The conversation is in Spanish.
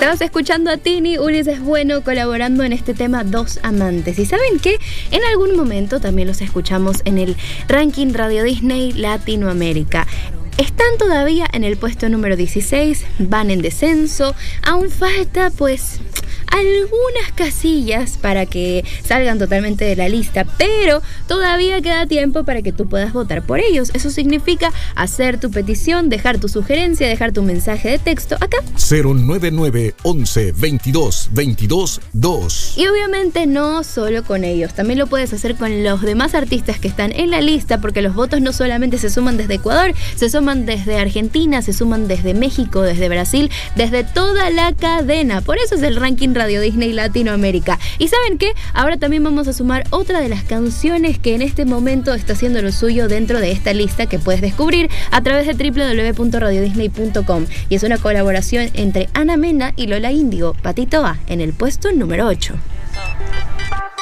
Estabas escuchando a Tini, Ulises Bueno, colaborando en este tema Dos Amantes. ¿Y saben qué? En algún momento también los escuchamos en el ranking Radio Disney Latinoamérica. Están todavía en el puesto número 16, van en descenso, aún falta pues algunas casillas para que salgan totalmente de la lista, pero todavía queda tiempo para que tú puedas votar por ellos. Eso significa hacer tu petición, dejar tu sugerencia, dejar tu mensaje de texto acá. 099 11 22 22 2. Y obviamente no solo con ellos, también lo puedes hacer con los demás artistas que están en la lista, porque los votos no solamente se suman desde Ecuador, se suman desde Argentina, se suman desde México, desde Brasil, desde toda la cadena. Por eso es el ranking Radio Disney Latinoamérica. ¿Y saben qué? Ahora también vamos a sumar otra de las canciones que en este momento está haciendo lo suyo dentro de esta lista, que puedes descubrir a través de www.radiodisney.com. Y es una colaboración entre Ana Mena y Lola Índigo, Patito A, en el puesto número 8.